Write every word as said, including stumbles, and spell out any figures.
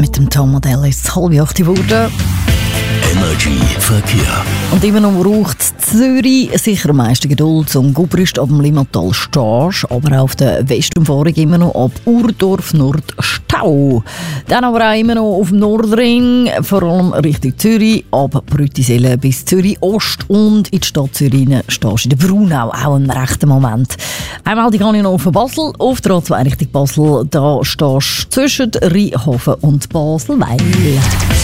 mit dem Tom Modell ist halb acht geworden. Energy Verkehr. Und immer noch braucht Zürich sicher am meisten Geduld zum Gubrist ab dem Limmatal Stag, aber auch auf der Westumfahrung immer noch ab Urdorf Nord Stau. Dann aber auch immer noch auf dem Nordring, vor allem Richtung Zürich, ab Brüttisellen bis Zürich Ost und in die Stadt Zürich stehst du in der Braunau auch einen rechten Moment. Einmal die kann ich noch auf Basel, auf der A zwei Richtung Basel, da stehst du zwischen Rheinhofen und Basel-Weil.